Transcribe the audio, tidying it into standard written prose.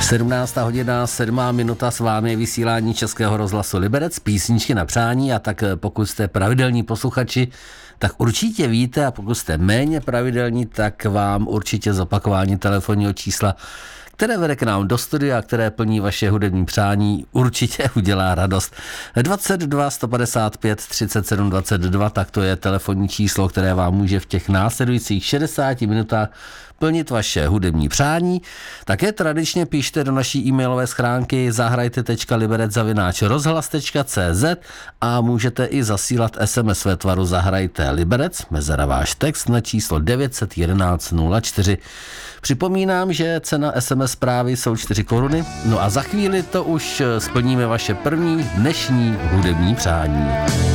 17. hodina, 7. minuta, s vámi je vysílání Českého rozhlasu Liberec, písničky na přání, a tak pokud jste pravidelní posluchači, tak určitě víte, a pokud jste méně pravidelní, tak vám určitě zopakování telefonního čísla, které vede k nám do studia, které plní vaše hudební přání, určitě udělá radost. 22 155 37 22, tak to je telefonní číslo, které vám může v těch následujících 60 minutách plnit vaše hudební přání. Také tradičně píšte do naší e-mailové schránky zahrajte.liberec@rozhlas.cz a můžete i zasílat SMS ve tvaru Zahrajte Liberec, mezera váš text, na číslo 911 04. Připomínám, že cena SMS zprávy jsou 4 koruny. No a za chvíli to už splníme vaše první dnešní hudební přání.